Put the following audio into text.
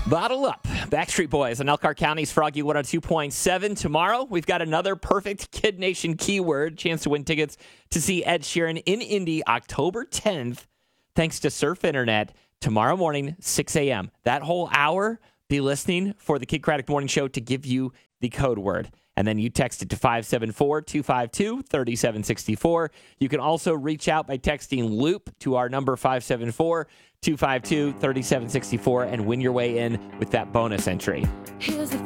Bottle up. Backstreet Boys on Elkhart County's Froggy 102.7. Tomorrow, we've got another perfect Kid Nation keyword. Chance to win tickets to see Ed Sheeran in Indy October 10th, thanks to Surf Internet. Tomorrow morning, 6 a.m. That whole hour, be listening for the Kid Craddock Morning Show to give you the code word. And then you text it to 574-252-3764. You can also reach out by texting Loop to our number 574-252-3764 and win your way in with that bonus entry. Here's the